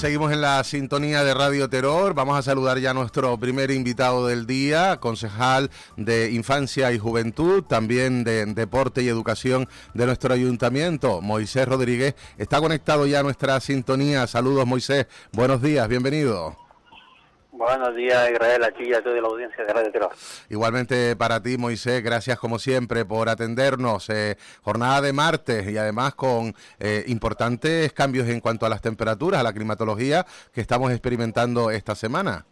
seguimos en la sintonía de Radio Terror. Vamos a saludar ya a nuestro primer invitado del día, concejal de Infancia y Juventud, también de Deporte y Educación de nuestro ayuntamiento, Moisés Rodríguez. Está conectado ya a nuestra sintonía. Saludos, Moisés. Buenos días, bienvenido. Buenos días, Israel, aquí y a toda la audiencia de Radio Terror. Igualmente para ti, Moisés, gracias como siempre por atendernos. Jornada de martes y además con importantes cambios en cuanto a las temperaturas, a la climatología que estamos experimentando esta semana.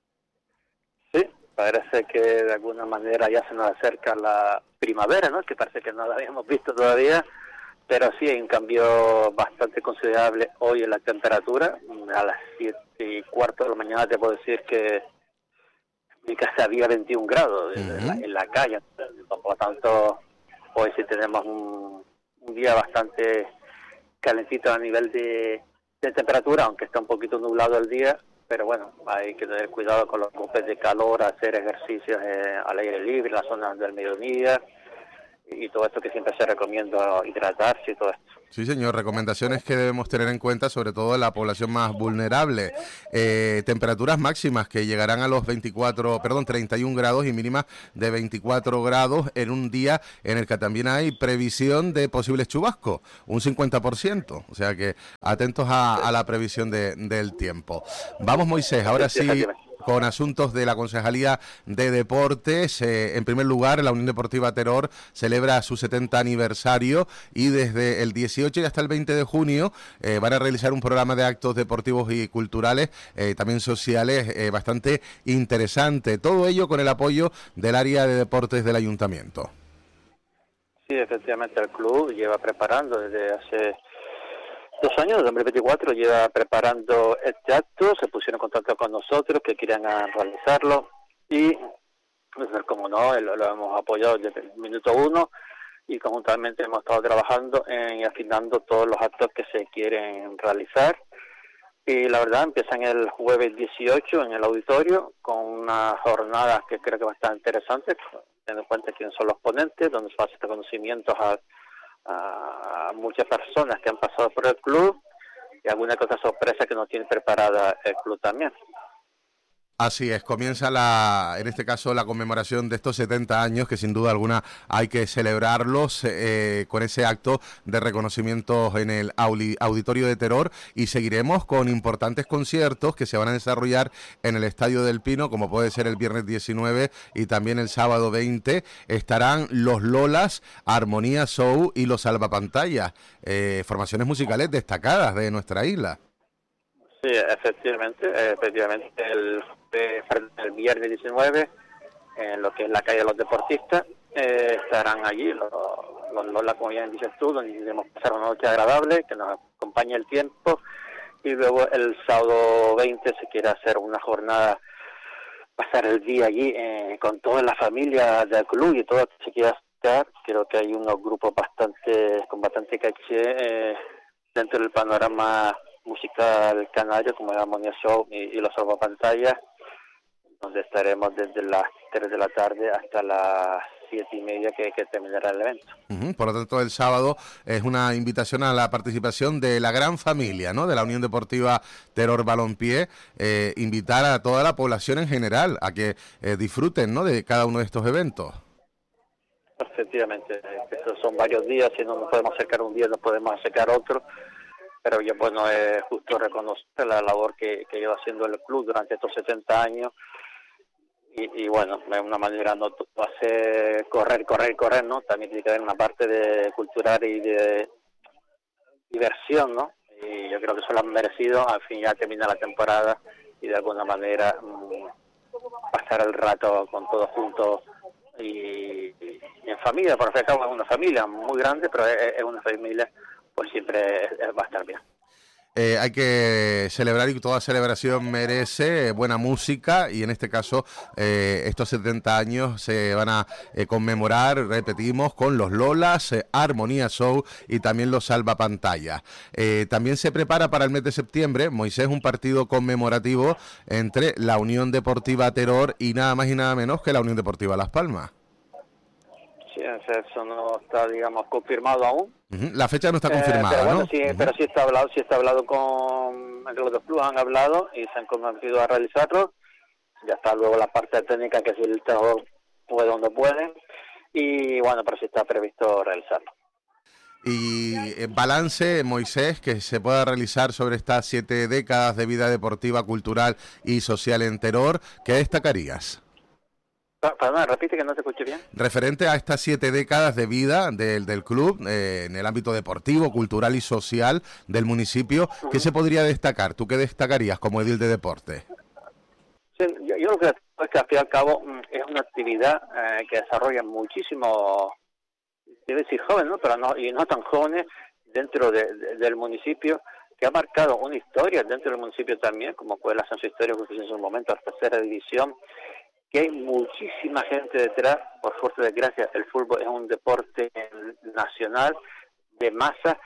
Sí, parece que de alguna manera ya se nos acerca la primavera, ¿no? Que parece que no la habíamos visto todavía, pero sí hay un cambio bastante considerable hoy en la temperatura. A las 7:15 de la mañana te puedo decir que en mi casa había 21 grados en la calle. Por lo tanto, hoy sí tenemos un día bastante calentito a nivel de temperatura, aunque está un poquito nublado el día. Pero bueno, hay que tener cuidado con los golpes de calor, hacer ejercicios al aire libre, en las zonas del mediodía, y todo esto que siempre se recomienda, hidratarse y todo esto. Sí, señor, recomendaciones que debemos tener en cuenta, sobre todo en la población más vulnerable. Temperaturas máximas que llegarán a los 31 grados y mínimas de 24 grados en un día en el que también hay previsión de posibles chubascos, un 50%. O sea que atentos a la previsión del tiempo. Vamos, Moisés, ahora sí, con asuntos de la Concejalía de Deportes. En primer lugar, la Unión Deportiva Terror celebra su 70 aniversario y desde el 18 y hasta el 20 de junio van a realizar un programa de actos deportivos y culturales, también sociales, bastante interesante. Todo ello con el apoyo del área de deportes del Ayuntamiento. Sí, efectivamente, el club lleva preparando desde hace 2 años, 2024, lleva preparando este acto. Se pusieron en contacto con nosotros que querían realizarlo y, pues, como no, lo hemos apoyado desde el minuto 1 y conjuntamente hemos estado trabajando en afinando todos los actos que se quieren realizar. Y la verdad, empiezan el jueves 18 en el auditorio con unas jornadas que creo que van a estar interesantes, teniendo en cuenta quiénes son los ponentes, donde se va a hacer conocimientos a muchas personas que han pasado por el club y alguna cosa sorpresa que nos tiene preparada el club también. Así es, comienza en este caso la conmemoración de estos 70 años que sin duda alguna hay que celebrarlos con ese acto de reconocimiento en el Auditorio de Terror, y seguiremos con importantes conciertos que se van a desarrollar en el Estadio del Pino, como puede ser el viernes 19 y también el sábado 20. Estarán los Lolas, Armonía Show y los Salvapantallas, formaciones musicales destacadas de nuestra isla. Sí, efectivamente, el viernes 19, en lo que es la calle de los deportistas, estarán allí los Lola, como ya dices tú, donde iremos a pasar una noche agradable, que nos acompañe el tiempo, y luego el sábado 20 se quiere hacer una jornada, pasar el día allí con toda la familia del club y todo lo que se quiera estar. Creo que hay unos grupos con bastante caché dentro del panorama musical canario, como el Armonía Show y los Salvapantallas, donde estaremos desde las 3 de la tarde hasta las 7:30 que terminará el evento. Por lo tanto, el sábado es una invitación a la participación de la gran familia, ¿no?, de la Unión Deportiva Terror Balompié, invitar a toda la población en general a que disfruten, ¿no?, de cada uno de estos eventos. Efectivamente, estos son varios días, si no nos podemos acercar un día, no podemos acercar otro, pero ya bueno, es justo reconocer la labor que lleva haciendo el club durante estos 70 años y bueno, de una manera no hace correr, ¿no? También tiene que haber una parte de cultural y de diversión, ¿no? Y yo creo que eso lo han merecido. Al fin ya termina la temporada y de alguna manera pasar el rato con todos juntos y en familia, por ejemplo, es una familia muy grande, pero es una familia, pues siempre va a estar bien. Hay que celebrar, y toda celebración merece buena música, y en este caso estos 70 años se van a conmemorar, repetimos, con los Lolas, Armonía Show y también los Salvapantallas. También se prepara para el mes de septiembre, Moisés, un partido conmemorativo entre la Unión Deportiva Terror y nada más y nada menos que la Unión Deportiva Las Palmas. Sí, eso no está, digamos, confirmado aún, La fecha no está confirmada, pero bueno, ¿no? sí, pero sí está hablado con entre los dos clubes, han hablado y se han comprometido a realizarlo. Ya está luego la parte técnica, que si el trabajo puede o no puede, y bueno, pero sí está previsto realizarlo. Y balance, Moisés, que se pueda realizar sobre estas 7 décadas de vida deportiva, cultural y social en Teror, ¿qué destacarías? Perdón, repite que no te escuché bien. Referente a estas 7 décadas de vida del club, en el ámbito deportivo, cultural y social del municipio, ¿qué se podría destacar? ¿Tú qué destacarías como edil de deporte? Sí, yo lo que es que al fin y al cabo es una actividad que desarrolla muchísimo, debe decir joven, ¿no? Pero no, y no tan jóvenes dentro del municipio, que ha marcado una historia dentro del municipio también, como fue la Ascenso Histórico, que en su momento la tercera división, que hay muchísima gente detrás. Por suerte, desgracia, el fútbol es un deporte nacional de masa,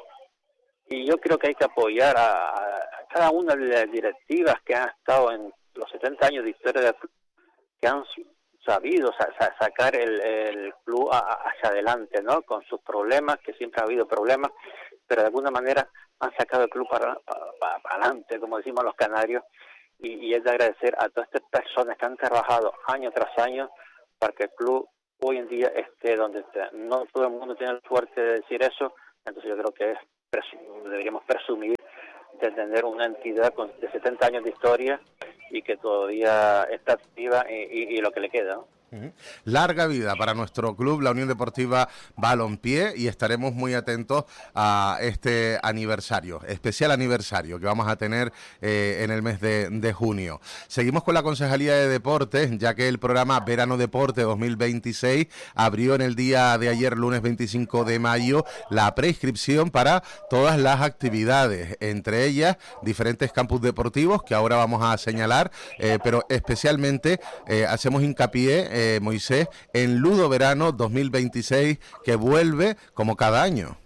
y yo creo que hay que apoyar a cada una de las directivas que han estado en los 70 años de historia del club, que han sabido sacar el club hacia adelante, ¿no? Con sus problemas, que siempre ha habido problemas, pero de alguna manera han sacado el club para adelante, como decimos los canarios, y es de agradecer a todas estas personas que han trabajado año tras año para que el club hoy en día esté donde esté. No todo el mundo tiene la suerte de decir eso, entonces yo creo que deberíamos presumir de tener una entidad de 70 años de historia y que todavía está activa y lo que le queda, ¿no? Larga vida para nuestro club, la Unión Deportiva Balompié, y estaremos muy atentos a este aniversario, especial aniversario que vamos a tener en el mes de junio. Seguimos con la Concejalía de Deportes, ya que el programa Verano Deporte 2026 abrió en el día de ayer, lunes 25 de mayo, la preinscripción para todas las actividades, entre ellas diferentes campus deportivos que ahora vamos a señalar, pero especialmente hacemos hincapié, Moisés, en Ludo Verano 2026, que vuelve como cada año.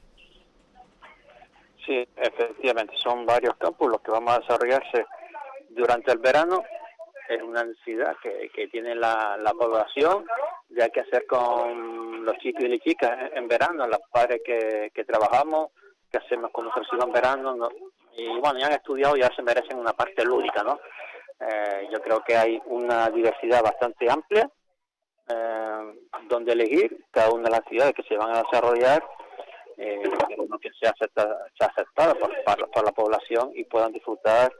Sí, efectivamente, son varios campos los que vamos a desarrollarse durante el verano. Es una necesidad que tiene la población, ya que hacer con los chicos y las chicas en verano, los padres que trabajamos, que hacemos con nuestros hijos en verano, ¿no? Y bueno, ya han estudiado y ya se merecen una parte lúdica, ¿no? Yo creo que hay una diversidad bastante amplia donde elegir cada una de las actividades que se van a desarrollar, que sea aceptada por la población y puedan disfrutar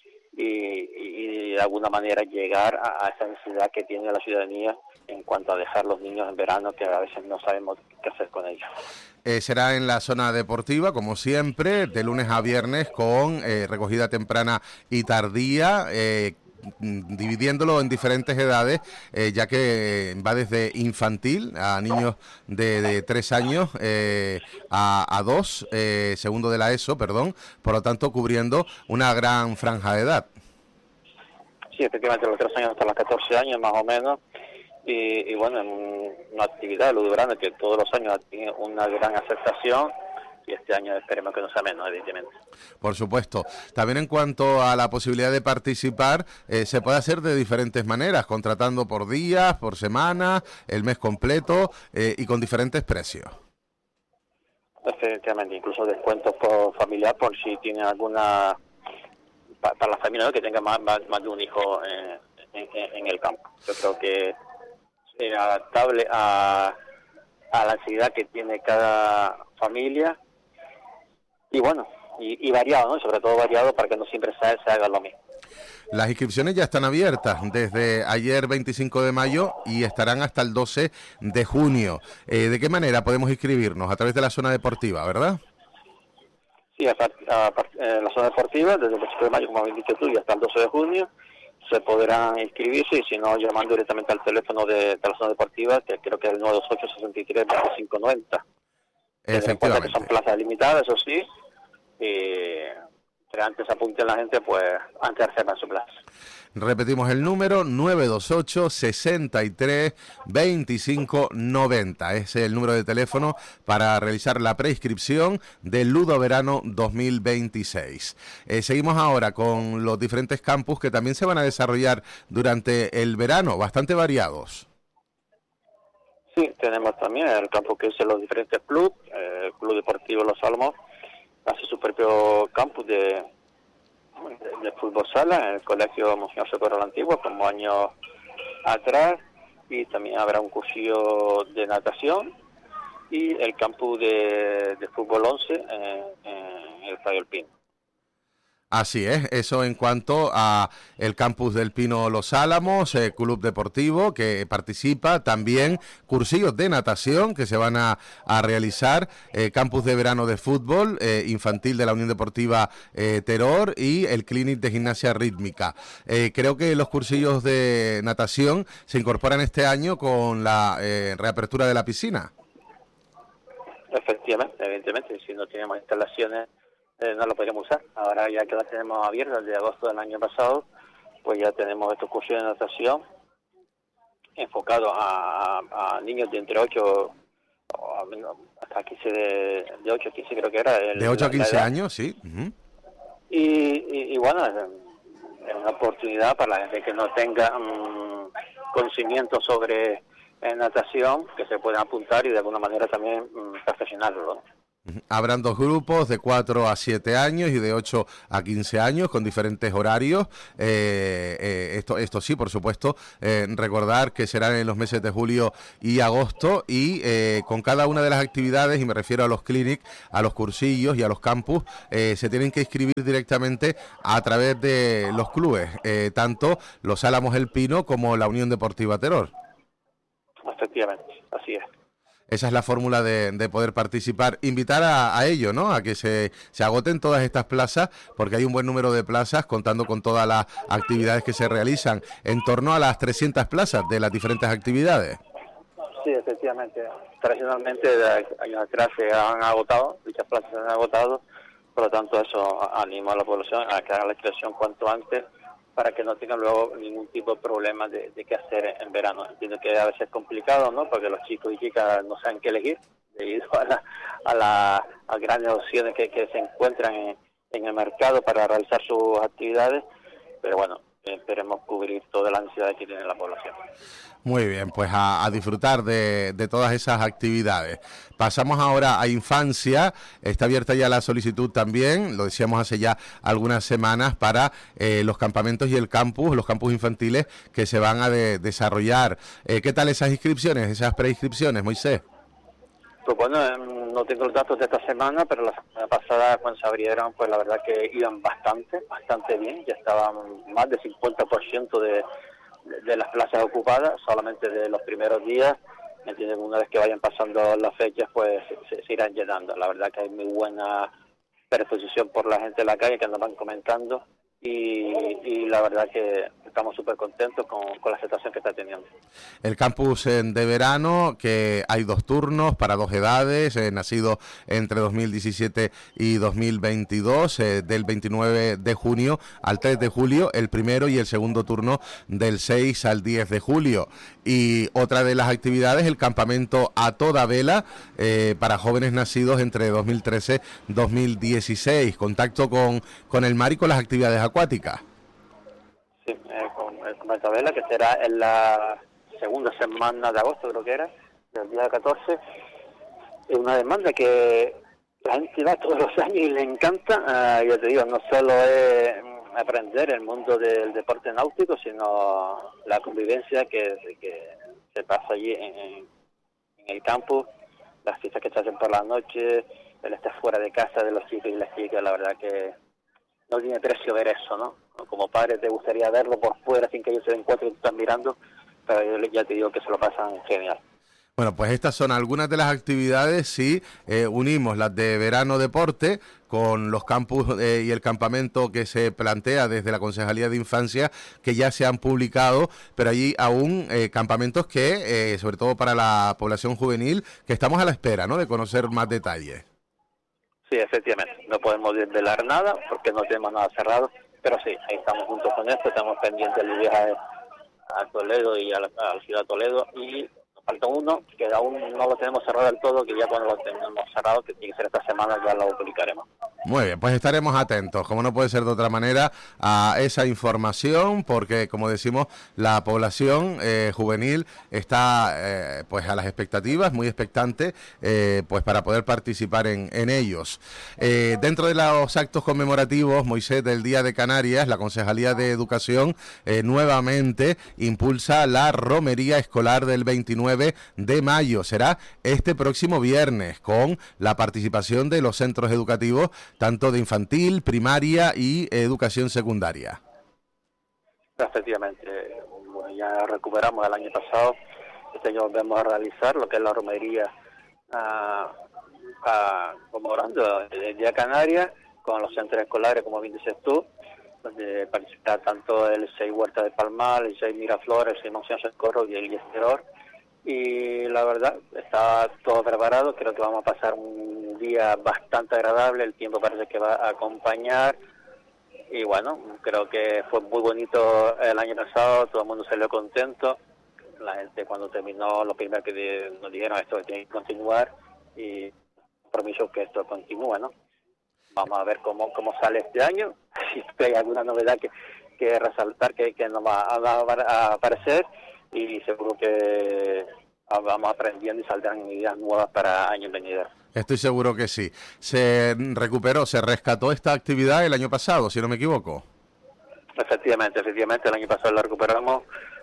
y de alguna manera llegar a esa necesidad que tiene la ciudadanía en cuanto a dejar los niños en verano, que a veces no sabemos qué hacer con ellos. Será en la zona deportiva, como siempre, de lunes a viernes, con recogida temprana y tardía, dividiéndolo en diferentes edades, ya que va desde infantil a niños de 3 años a 2, segundo de la ESO, perdón, por lo tanto cubriendo una gran franja de edad. Sí, efectivamente, los 3 años hasta los 14 años más o menos, y bueno, es una actividad de Ludo Verano que todos los años tiene una gran aceptación, y este año esperemos que no sea menos, evidentemente. Por supuesto. También en cuanto a la posibilidad de participar, se puede hacer de diferentes maneras, contratando por días, por semana, el mes completo y con diferentes precios. Efectivamente, incluso descuentos por familiar por si tienen alguna, para la familia, ¿no?, que tenga más de un hijo en el campo. Yo creo que es adaptable a la ansiedad que tiene cada familia. Y bueno, y variado, ¿no? Sobre todo variado para que no siempre se haga lo mismo. Las inscripciones ya están abiertas desde ayer 25 de mayo y estarán hasta el 12 de junio. ¿De qué manera podemos inscribirnos? A través de la zona deportiva, ¿verdad? Sí, la zona deportiva, desde el 25 de mayo, como habéis dicho tú, y hasta el 12 de junio, se podrán inscribirse, y si no, llamando directamente al teléfono de la zona deportiva, que creo que es el 928-63-2590. Efectivamente. Que son plazas limitadas, eso sí, que antes apunten la gente, pues antes reservan su plaza. Repetimos el número, 928 63 25 90. Es el número de teléfono para realizar la preinscripción del Ludo Verano 2026. Seguimos ahora con los diferentes campus que también se van a desarrollar durante el verano, bastante variados. Sí, tenemos también el campo que usan los diferentes clubes. El Club Deportivo Los Álamos hace su propio campus de fútbol sala en el Colegio Monseñor Socorro la Antigua, como años atrás, y también habrá un cursillo de natación y el campus de fútbol 11 en el Estadio El Pino. Así es, eso en cuanto a el campus del Pino Los Álamos, club deportivo que participa, también cursillos de natación que se van a realizar, campus de verano de fútbol infantil de la Unión Deportiva Teror y el clinic de gimnasia rítmica. Creo que los cursillos de natación se incorporan este año con la reapertura de la piscina. Efectivamente, evidentemente, si no tenemos instalaciones no lo podríamos usar. Ahora ya que la tenemos abierta desde agosto del año pasado, pues ya tenemos estos cursos de natación enfocados a niños de entre 8 hasta 15 de 8 a 15 creo que era. De 8 a 15 años, sí. Uh-huh. Y bueno, es una oportunidad para la gente que no tenga conocimiento sobre natación, que se puedan apuntar y de alguna manera también perfeccionarlo, ¿no? Habrán dos grupos de 4 a 7 años y de 8 a 15 años con diferentes horarios. Esto sí, por supuesto, recordar que serán en los meses de julio y agosto y con cada una de las actividades, y me refiero a los clinics, a los cursillos y a los campus, se tienen que inscribir directamente a través de los clubes, tanto los Álamos El Pino como la Unión Deportiva Teror. Efectivamente, así es. Esa es la fórmula de poder participar. Invitar a ello, ¿no? A que se agoten todas estas plazas, porque hay un buen número de plazas, contando con todas las actividades que se realizan, en torno a las 300 plazas de las diferentes actividades. Sí, efectivamente. Tradicionalmente, de años atrás se han agotado, dichas plazas se han agotado, por lo tanto eso anima a la población a que haga la inscripción cuanto antes, para que no tengan luego ningún tipo de problema de qué hacer en verano. Entiendo que a veces es complicado, ¿no? Porque los chicos y chicas no saben qué elegir, debido a las grandes opciones que se encuentran en el mercado para realizar sus actividades, pero bueno, esperemos cubrir toda la ansiedad que tiene la población. Muy bien, pues a disfrutar de todas esas actividades. Pasamos ahora a infancia. Está abierta ya la solicitud también, lo decíamos hace ya algunas semanas, para los campamentos y los campus infantiles que se van a desarrollar. ¿Qué tal esas inscripciones, esas preinscripciones, Moisés? Pues bueno, no tengo los datos de esta semana, pero la semana pasada cuando se abrieron, pues la verdad que iban bastante bien. Ya estaban más del 50% de las plazas ocupadas, solamente de los primeros días. ¿Entienden? Una vez que vayan pasando las fechas, pues se irán llenando. La verdad que hay muy buena predisposición por la gente en la calle que nos van comentando, y la verdad que estamos súper contentos con la aceptación que está teniendo. El campus de verano, que hay 2 turnos para 2 edades, nacidos entre 2017 y 2022, del 29 de junio al 3 de julio, el primero, y el segundo turno del 6 al 10 de julio. Y otra de las actividades, el campamento a toda vela, para jóvenes nacidos entre 2013 y 2016, contacto con el mar y con las actividades acuáticas. Sí, con el campamento a vela, que será en la segunda semana de agosto, creo que era, del día 14. Es una demanda que la gente va todos los años y le encanta. Yo te digo, no solo es aprender el mundo del deporte náutico, sino la convivencia que se pasa allí en el campo, las fiestas que se hacen por la noche, el estar fuera de casa de los chicos y las chicas. La verdad que no tiene precio ver eso, ¿no? Como padre te gustaría verlo por fuera sin que ellos se den cuenta que te están mirando, pero yo ya te digo que se lo pasan genial. Bueno, pues estas son algunas de las actividades, sí, unimos las de verano deporte con los campus y el campamento que se plantea desde la Concejalía de Infancia, que ya se han publicado, pero allí aún campamentos que, sobre todo para la población juvenil, que estamos a la espera, ¿no?, de conocer más detalles. Sí, efectivamente, no podemos desvelar nada porque no tenemos nada cerrado, pero sí, ahí estamos juntos con esto, estamos pendientes del viaje a Toledo y a la ciudad de Toledo, y falta uno, que aún no lo tenemos cerrado del todo, que ya cuando lo tenemos cerrado, que tiene que ser esta semana, ya lo publicaremos. Muy bien, pues estaremos atentos, como no puede ser de otra manera, a esa información, porque como decimos, la población juvenil está pues a las expectativas, muy expectante, pues para poder participar en ellos. Dentro de los actos conmemorativos, Moisés, del Día de Canarias, la Concejalía de Educación nuevamente impulsa la romería escolar del 29 de mayo. Será este próximo viernes, con la participación de los centros educativos, tanto de infantil, primaria y educación secundaria. Efectivamente, ya recuperamos el año pasado, este año volvemos a realizar lo que es la romería conmemorando el Día de Canarias con los centros escolares, como bien dices tú, donde participa tanto el 6 Huerta de Palmar, el 6 Miraflores, el 6 Monción Socorro y el Yesteror. Y la verdad, está todo preparado, creo que vamos a pasar un día bastante agradable, el tiempo parece que va a acompañar, y bueno, creo que fue muy bonito el año pasado, todo el mundo salió contento, la gente cuando terminó, lo primero que nos dijeron, esto tiene que continuar, y compromiso que esto continúe, ¿no? Vamos a ver cómo sale este año, si hay alguna novedad que resaltar que nos va a aparecer, y seguro que vamos aprendiendo y saldrán ideas nuevas para años venideros. Estoy seguro que sí. Se rescató esta actividad el año pasado, si no me equivoco. Efectivamente, el año pasado la recuperamos,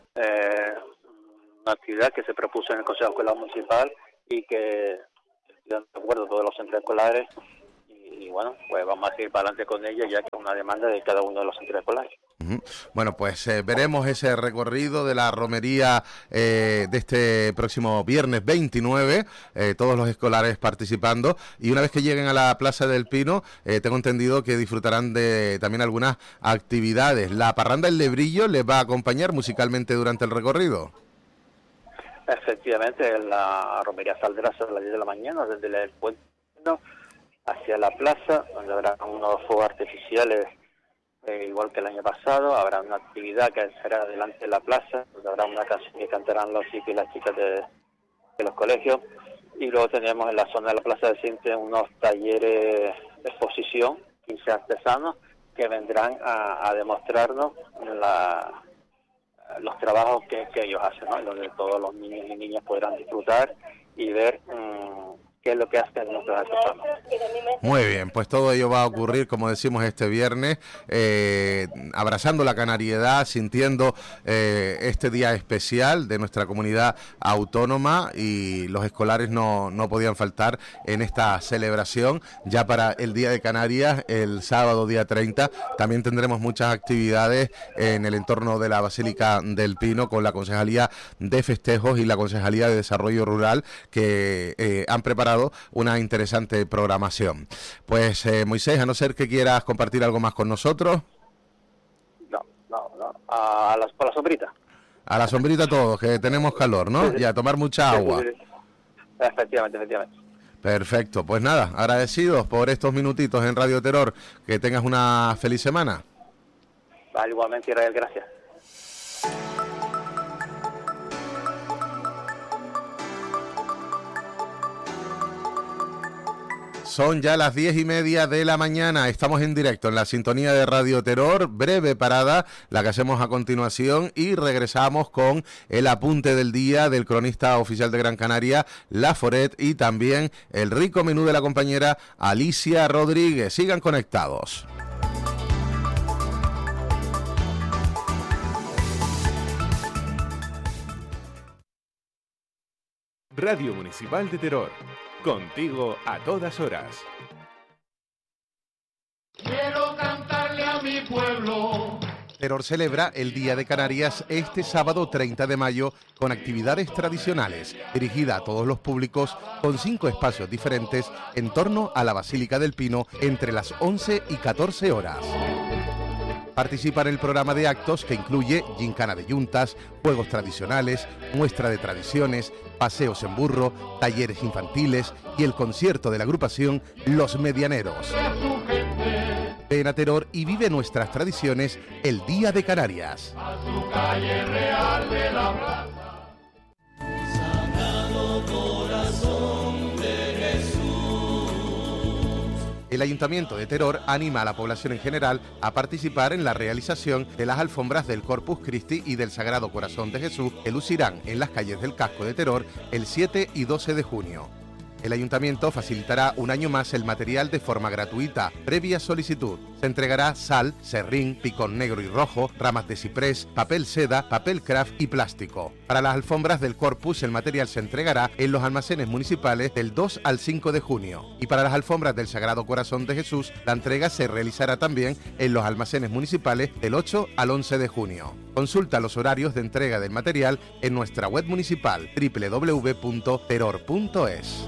una actividad que se propuso en el Consejo Escolar Municipal y que están de acuerdo todos los centros escolares, y bueno, pues vamos a seguir para adelante con ella, ya que es una demanda de cada uno de los centros escolares. Bueno, pues veremos ese recorrido de la romería de este próximo viernes 29, todos los escolares participando, y una vez que lleguen a la Plaza del Pino, tengo entendido que disfrutarán de también algunas actividades. ¿La parranda El Lebrillo les va a acompañar musicalmente durante el recorrido? Efectivamente, la romería saldrá a las 10 de la mañana desde el puente hacia la plaza, donde habrá unos fuegos artificiales, igual que el año pasado. Habrá una actividad que será delante de la plaza, donde habrá una canción que cantarán los chicos y las chicas de los colegios, y luego tenemos en la zona de la Plaza de Sinte unos talleres de exposición, 15 artesanos que vendrán a demostrarnos los trabajos que ellos hacen, ¿no? Donde todos los niños y niñas podrán disfrutar y ver qué es lo que hacen nuestros artesanos. Muy bien, pues todo ello va a ocurrir, como decimos, este viernes, abrazando la canariedad, sintiendo este día especial de nuestra comunidad autónoma, y los escolares no podían faltar en esta celebración. Ya para el Día de Canarias, el sábado día 30, también tendremos muchas actividades en el entorno de la Basílica del Pino, con la Concejalía de Festejos y la Concejalía de Desarrollo Rural, que han preparado una interesante programación. Pues Moisés, a no ser que quieras compartir algo más con nosotros. No, a la sombrita. A la sombrita todos, que tenemos calor, ¿no? Sí. Y a tomar mucha agua. Sí. Efectivamente. Perfecto, pues nada, agradecidos por estos minutitos en Radio Terror, que tengas una feliz semana. Vale, igualmente, Israel, gracias. Son ya las 10:30 de la mañana, estamos en directo en la sintonía de Radio Terror, breve parada, la que hacemos a continuación, y regresamos con el apunte del día del cronista oficial de Gran Canaria, Laforet, y también el rico menú de la compañera Alicia Rodríguez. Sigan conectados. Radio Municipal de Terror. Contigo a todas horas. Quiero cantarle a mi pueblo. Terror celebra el Día de Canarias este sábado 30 de mayo con actividades tradicionales, dirigida a todos los públicos, con 5 espacios diferentes en torno a la Basílica del Pino entre las 11 y 14 horas. Participa en el programa de actos, que incluye gincana de yuntas, juegos tradicionales, muestra de tradiciones, paseos en burro, talleres infantiles y el concierto de la agrupación Los Medianeros. Ven a Terror y vive nuestras tradiciones el Día de Canarias. A su calle real de la plaza. El Ayuntamiento de Teror anima a la población en general a participar en la realización de las alfombras del Corpus Christi y del Sagrado Corazón de Jesús que lucirán en las calles del casco de Teror el 7 y 12 de junio. El Ayuntamiento facilitará un año más el material de forma gratuita, previa solicitud. Se entregará sal, serrín, picón negro y rojo, ramas de ciprés, papel seda, papel craft y plástico. Para las alfombras del Corpus, el material se entregará en los almacenes municipales del 2 al 5 de junio. Y para las alfombras del Sagrado Corazón de Jesús, la entrega se realizará también en los almacenes municipales del 8 al 11 de junio. Consulta los horarios de entrega del material en nuestra web municipal www.teror.es.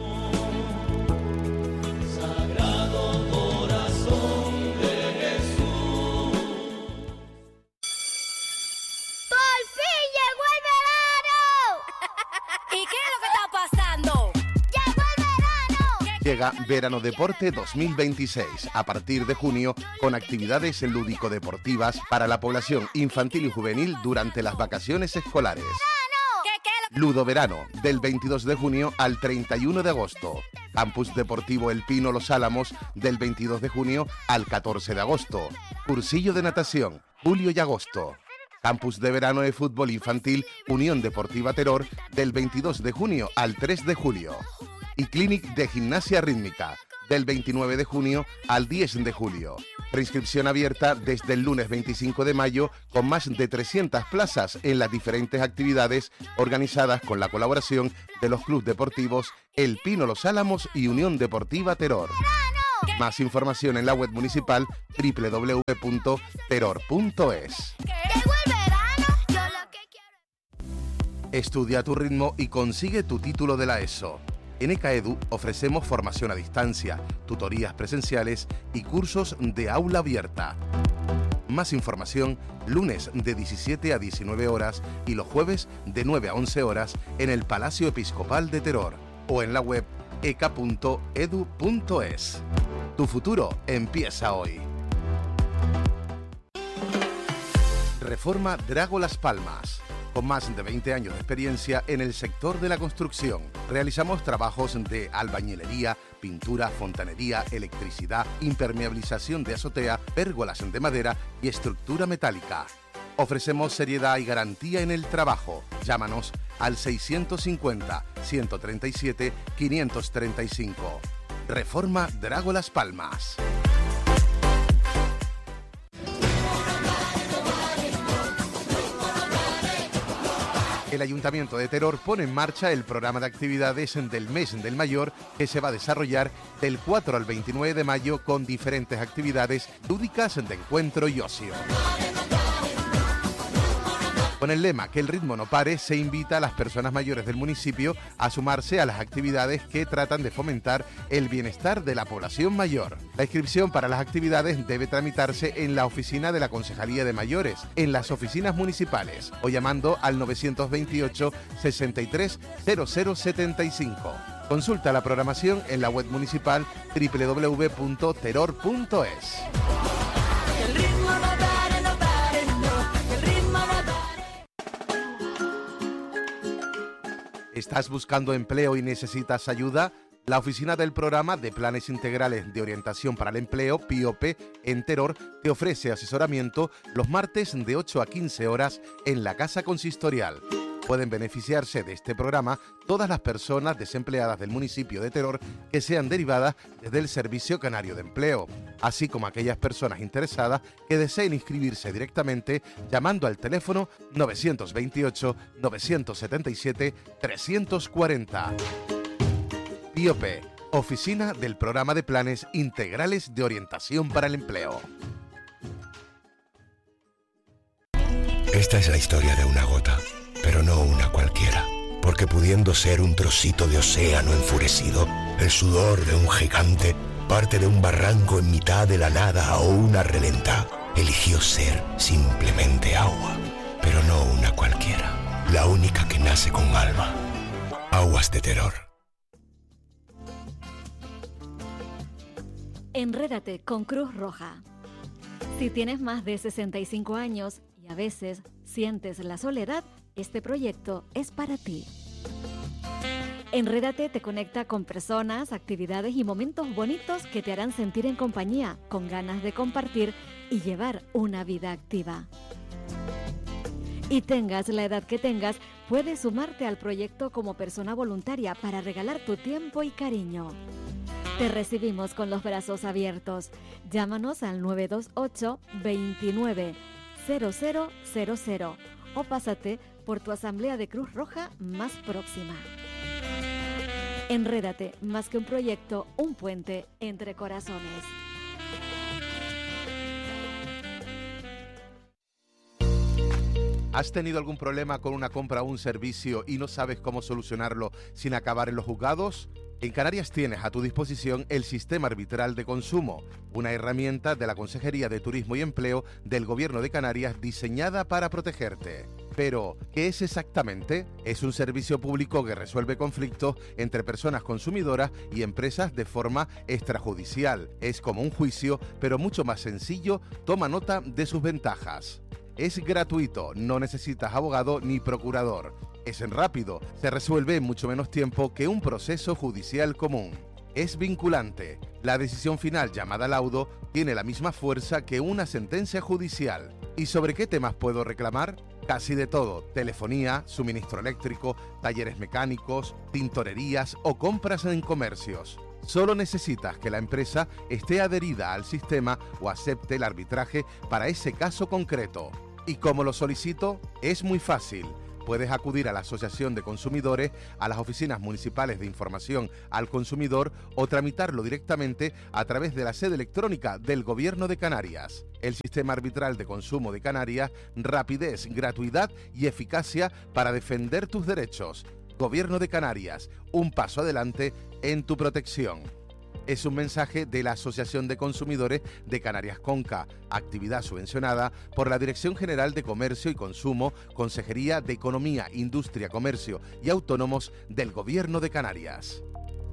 Llega Verano Deporte 2026, a partir de junio, con actividades lúdico-deportivas para la población infantil y juvenil durante las vacaciones escolares. Ludo Verano, del 22 de junio al 31 de agosto. Campus Deportivo El Pino Los Álamos, del 22 de junio al 14 de agosto. Cursillo de natación, julio y agosto. Campus de verano de fútbol infantil Unión Deportiva Teror, del 22 de junio al 3 de julio. Y Clinic de Gimnasia Rítmica, del 29 de junio al 10 de julio. Preinscripción abierta desde el lunes 25 de mayo con más de 300 plazas en las diferentes actividades organizadas con la colaboración de los clubes deportivos El Pino Los Álamos y Unión Deportiva Teror. Más información en la web municipal www.teror.es. Estudia a tu ritmo y consigue tu título de la ESO. En ECAEDU ofrecemos formación a distancia, tutorías presenciales y cursos de aula abierta. Más información, lunes de 17 a 19 horas y los jueves de 9 a 11 horas en el Palacio Episcopal de Teror o en la web eca.edu.es. Tu futuro empieza hoy. Reforma Drago Las Palmas. Con más de 20 años de experiencia en el sector de la construcción, realizamos trabajos de albañilería, pintura, fontanería, electricidad, impermeabilización de azotea, pérgolas de madera y estructura metálica. Ofrecemos seriedad y garantía en el trabajo. Llámanos al 650-137-535. Reforma Drago Las Palmas. El Ayuntamiento de Teror pone en marcha el programa de actividades del Mes del Mayor que se va a desarrollar del 4 al 29 de mayo con diferentes actividades lúdicas de encuentro y ocio. Con el lema Que el ritmo no pare, se invita a las personas mayores del municipio a sumarse a las actividades que tratan de fomentar el bienestar de la población mayor. La inscripción para las actividades debe tramitarse en la oficina de la Concejalía de Mayores, en las oficinas municipales o llamando al 928 63 0075. Consulta la programación en la web municipal www.teror.es. ¿Estás buscando empleo y necesitas ayuda? La oficina del Programa de Planes Integrales de Orientación para el Empleo, PIOP, en Teror, te ofrece asesoramiento los martes de 8 a 15 horas en la Casa Consistorial. Pueden beneficiarse de este programa todas las personas desempleadas del municipio de Teror que sean derivadas desde el Servicio Canario de Empleo, así como aquellas personas interesadas que deseen inscribirse directamente llamando al teléfono 928-977-340. PIOP, Oficina del Programa de Planes Integrales de Orientación para el Empleo. Esta es la historia de una gota, pero no una cualquiera, porque pudiendo ser un trocito de océano enfurecido, el sudor de un gigante, parte de un barranco en mitad de la nada o una relenta, eligió ser simplemente agua, pero no una cualquiera, la única que nace con alma. Aguas de Teror. Enrédate con Cruz Roja. Si tienes más de 65 años y a veces sientes la soledad, este proyecto es para ti. Enrédate te conecta con personas, actividades y momentos bonitos que te harán sentir en compañía, con ganas de compartir y llevar una vida activa. Y tengas la edad que tengas, puedes sumarte al proyecto como persona voluntaria para regalar tu tiempo y cariño. Te recibimos con los brazos abiertos. Llámanos al 928 29 0000 o pásate por tu asamblea de Cruz Roja más próxima. Enrédate, más que un proyecto, un puente entre corazones. ¿Has tenido algún problema con una compra o un servicio y no sabes cómo solucionarlo sin acabar en los juzgados? En Canarias tienes a tu disposición el Sistema Arbitral de Consumo, una herramienta de la Consejería de Turismo y Empleo del Gobierno de Canarias diseñada para protegerte. Pero, ¿qué es exactamente? Es un servicio público que resuelve conflictos entre personas consumidoras y empresas de forma extrajudicial. Es como un juicio, pero mucho más sencillo. Toma nota de sus ventajas. Es gratuito, no necesitas abogado ni procurador. Es rápido, se resuelve en mucho menos tiempo que un proceso judicial común. Es vinculante. La decisión final, llamada laudo, tiene la misma fuerza que una sentencia judicial. ¿Y sobre qué temas puedo reclamar? Casi de todo: telefonía, suministro eléctrico, talleres mecánicos, tintorerías o compras en comercios. Solo necesitas que la empresa esté adherida al sistema o acepte el arbitraje para ese caso concreto. ¿Y cómo lo solicito? Es muy fácil. Puedes acudir a la Asociación de Consumidores, a las oficinas municipales de información al consumidor o tramitarlo directamente a través de la sede electrónica del Gobierno de Canarias. El Sistema Arbitral de Consumo de Canarias: rapidez, gratuidad y eficacia para defender tus derechos. Gobierno de Canarias, un paso adelante en tu protección. Es un mensaje de la Asociación de Consumidores de Canarias Conca, actividad subvencionada por la Dirección General de Comercio y Consumo, Consejería de Economía, Industria, Comercio y Autónomos del Gobierno de Canarias.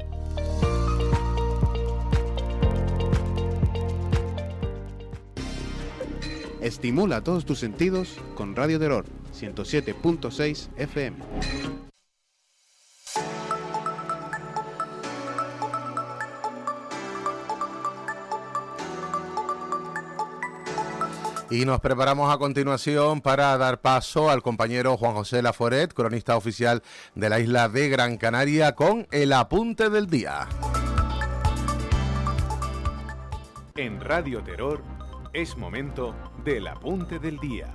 Estimula todos tus sentidos con Radio Terror 107.6 FM. Y nos preparamos a continuación para dar paso al compañero Juan José Laforet, cronista oficial de la isla de Gran Canaria, con el apunte del día. En Radio Terror es momento del apunte del día.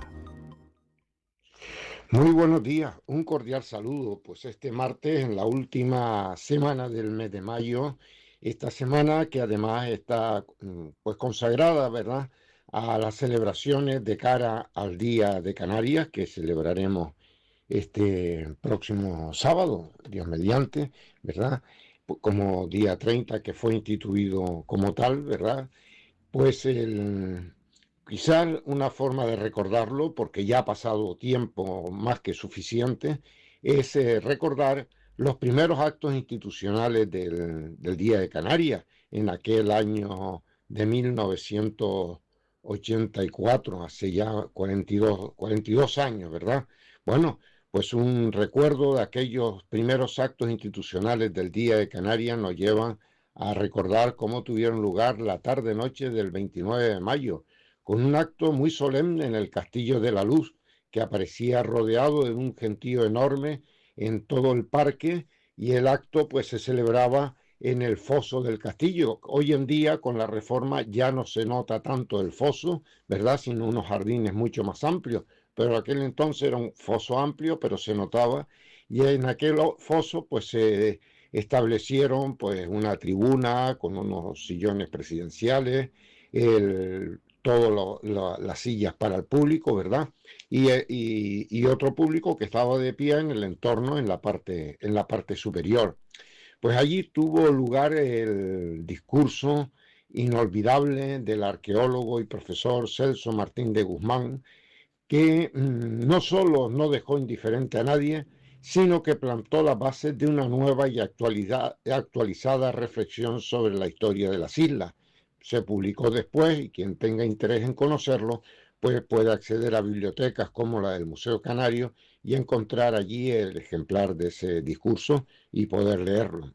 Muy buenos días, un cordial saludo. Pues este martes, en la última semana del mes de mayo, esta semana que además está pues consagrada, ¿verdad?, a las celebraciones de cara al Día de Canarias, que celebraremos este próximo sábado, Dios mediante, ¿verdad?, como día 30, que fue instituido como tal, ¿verdad? Pues quizás una forma de recordarlo, porque ya ha pasado tiempo más que suficiente, es recordar los primeros actos institucionales del Día de Canarias, en aquel año de 1984, hace ya 42 años, ¿verdad? Bueno, pues un recuerdo de aquellos primeros actos institucionales del Día de Canarias nos llevan a recordar cómo tuvieron lugar la tarde-noche del 29 de mayo, con un acto muy solemne en el Castillo de la Luz, que aparecía rodeado de un gentío enorme en todo el parque, y el acto pues se celebraba en el foso del castillo. Hoy en día, con la reforma, ya no se nota tanto el foso, ¿verdad?, sino unos jardines mucho más amplios, pero aquel entonces era un foso amplio, pero se notaba, y en aquel foso pues se establecieron pues una tribuna con unos sillones presidenciales, todas las sillas para el público, ¿verdad?, y otro público que estaba de pie en el entorno, en la parte superior. Pues allí tuvo lugar el discurso inolvidable del arqueólogo y profesor Celso Martín de Guzmán, que no solo no dejó indiferente a nadie, sino que plantó las bases de una nueva y actualizada reflexión sobre la historia de las islas. Se publicó después, y quien tenga interés en conocerlo, pues puede acceder a bibliotecas como la del Museo Canario y encontrar allí el ejemplar de ese discurso y poder leerlo.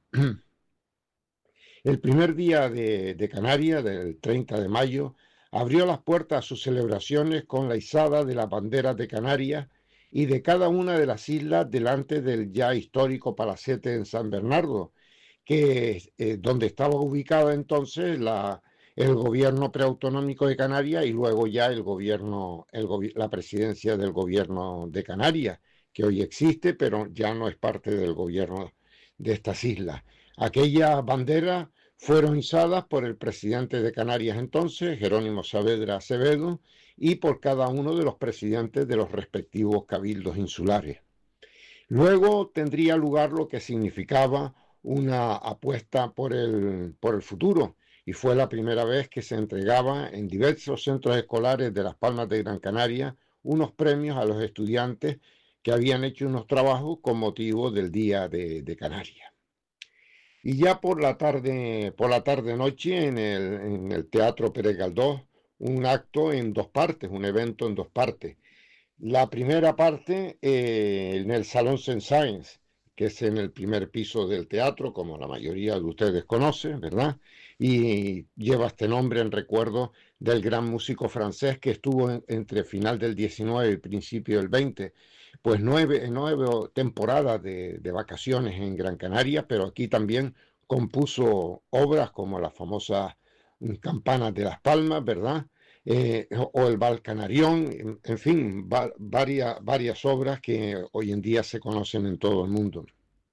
El primer día de Canarias, del 30 de mayo, abrió las puertas a sus celebraciones con la izada de las banderas de Canarias y de cada una de las islas delante del ya histórico palacete en San Bernardo, que donde estaba ubicada entonces el gobierno preautonómico de Canarias y luego ya la presidencia del gobierno de Canarias, que hoy existe, pero ya no es parte del gobierno de estas islas. Aquellas banderas fueron izadas por el presidente de Canarias entonces, Jerónimo Saavedra Acevedo, y por cada uno de los presidentes de los respectivos cabildos insulares. Luego tendría lugar lo que significaba una apuesta por el futuro, y fue la primera vez que se entregaba en diversos centros escolares de Las Palmas de Gran Canaria unos premios a los estudiantes que habían hecho unos trabajos con motivo del Día de Canarias. Y ya por la tarde-noche en el Teatro Pérez Galdós, un acto en dos partes, un evento en dos partes. La primera parte en el Salón Saint-Saëns, que es en el primer piso del teatro, como la mayoría de ustedes conocen, ¿verdad? Y lleva este nombre en recuerdo del gran músico francés que estuvo entre final del 19 y principio del 20, pues nueve temporadas de vacaciones en Gran Canaria, pero aquí también compuso obras como las famosas Campanas de Las Palmas, ¿verdad? O el Val Canarión, en fin, varias obras que hoy en día se conocen en todo el mundo.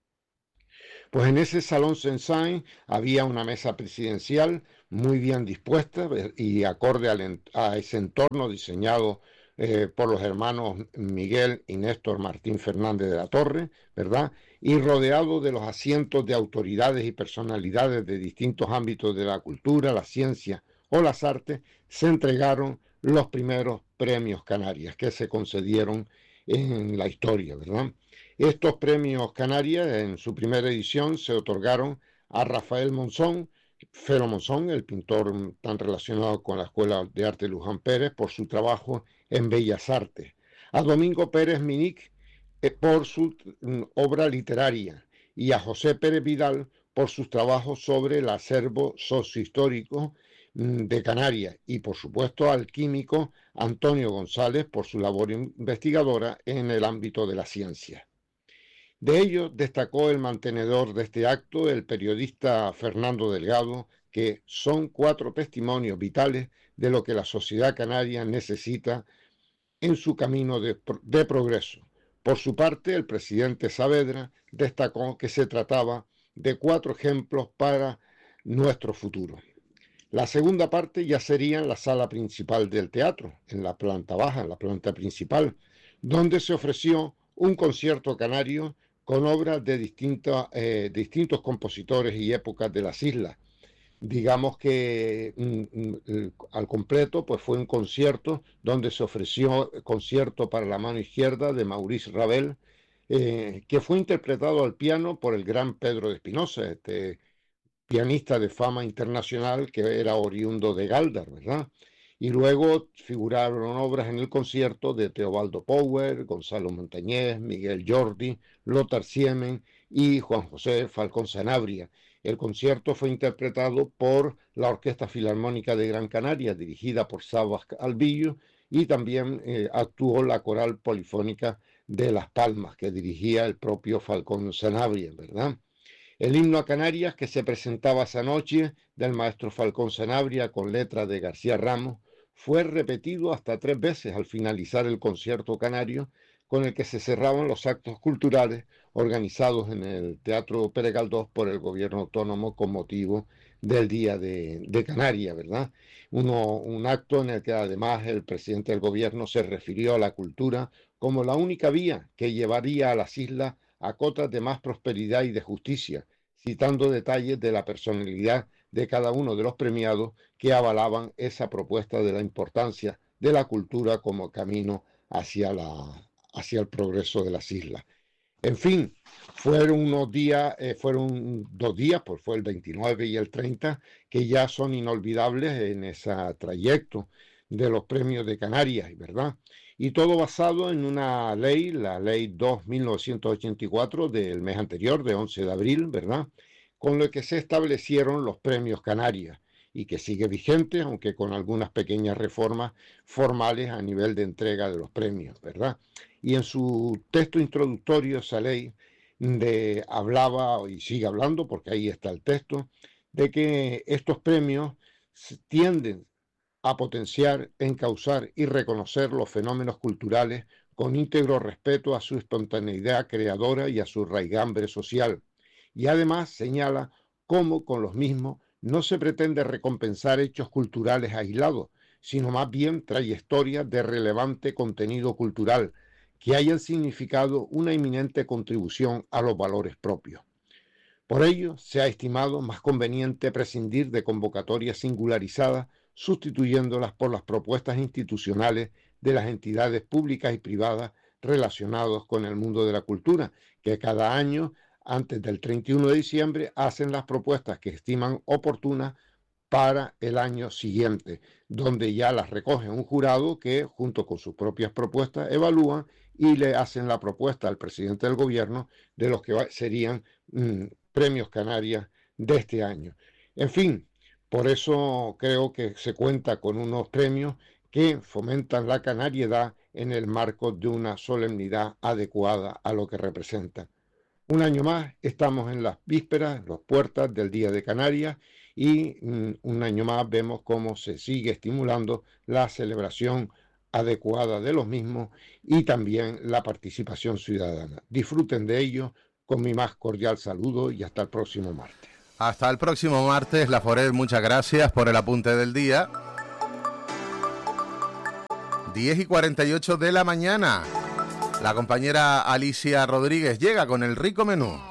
Pues en ese Salón Saint-Saëns había una mesa presidencial muy bien dispuesta y acorde a ese entorno diseñado por los hermanos Miguel y Néstor Martín Fernández de la Torre, ¿verdad? Y rodeado de los asientos de autoridades y personalidades de distintos ámbitos de la cultura, la ciencia o las artes, se entregaron los primeros premios Canarias que se concedieron en la historia, ¿verdad? Estos premios Canarias en su primera edición se otorgaron a Rafael Monzón, Felo Monzón, el pintor tan relacionado con la Escuela de Arte Luján Pérez, por su trabajo en Bellas Artes, a Domingo Pérez Minic por su obra literaria y a José Pérez Vidal por sus trabajos sobre el acervo sociohistórico de Canarias y por supuesto al químico Antonio González por su labor investigadora en el ámbito de la ciencia. De ello destacó el mantenedor de este acto, el periodista Fernando Delgado, que son 4 testimonios vitales de lo que la sociedad canaria necesita en su camino de progreso. Por su parte, el presidente Saavedra destacó que se trataba de 4 ejemplos para nuestro futuro. La segunda parte ya sería en la sala principal del teatro, en la planta baja, en la planta principal, donde se ofreció un concierto canario con obras de distintos compositores y épocas de las islas. Digamos que al completo pues fue un concierto donde se ofreció concierto para la mano izquierda de Maurice Ravel, que fue interpretado al piano por el gran Pedro de Espinosa, este pianista de fama internacional que era oriundo de Galdar, ¿verdad? Y luego figuraron obras en el concierto de Teobaldo Power, Gonzalo Montañés, Miguel Jordi, Lothar Siemen y Juan José Falcón Sanabria. El concierto fue interpretado por la Orquesta Filarmónica de Gran Canaria, dirigida por Sabas Albillo, y también actuó la Coral Polifónica de Las Palmas, que dirigía el propio Falcón Sanabria, ¿verdad? El himno a Canarias, que se presentaba esa noche del maestro Falcón Sanabria con letra de García Ramos, fue repetido hasta 3 veces al finalizar el concierto canario, con el que se cerraban los actos culturales organizados en el Teatro Pérez Galdós por el gobierno autónomo con motivo del Día de Canarias, ¿verdad? Un acto en el que además el presidente del gobierno se refirió a la cultura como la única vía que llevaría a las islas a cotas de más prosperidad y de justicia, citando detalles de la personalidad de cada uno de los premiados que avalaban esa propuesta de la importancia de la cultura como camino hacia el progreso de las islas. En fin, fueron 2 días, pues fue el 29 y el 30, que ya son inolvidables en ese trayecto. de los premios de Canarias, ¿verdad? Y todo basado en una ley, la ley 2/1984 del mes anterior, de 11 de abril, ¿verdad? Con lo que se establecieron los premios Canarias y que sigue vigente, aunque con algunas pequeñas reformas formales a nivel de entrega de los premios, ¿verdad? Y en su texto introductorio esa ley hablaba, y sigue hablando, porque ahí está el texto, de que estos premios tienden a potenciar, encauzar y reconocer los fenómenos culturales con íntegro respeto a su espontaneidad creadora y a su raigambre social. Y además señala cómo con los mismos no se pretende recompensar hechos culturales aislados, sino más bien trayectorias de relevante contenido cultural, que hayan significado una eminente contribución a los valores propios. Por ello, se ha estimado más conveniente prescindir de convocatorias singularizadas, sustituyéndolas por las propuestas institucionales de las entidades públicas y privadas relacionadas con el mundo de la cultura, que cada año, antes del 31 de diciembre, hacen las propuestas que estiman oportunas para el año siguiente, donde ya las recoge un jurado que, junto con sus propias propuestas, evalúan y le hacen la propuesta al presidente del gobierno de los que serían premios Canarias de este año. En fin, por eso creo que se cuenta con unos premios que fomentan la canariedad en el marco de una solemnidad adecuada a lo que representa. Un año más estamos en las vísperas, las puertas del Día de Canarias, y un año más vemos cómo se sigue estimulando la celebración adecuada de los mismos y también la participación ciudadana. Disfruten de ello, con mi más cordial saludo y hasta el próximo martes. Hasta el próximo martes, Laforet, muchas gracias por el apunte del día. 10:48 de la mañana. La compañera Alicia Rodríguez llega con el rico menú.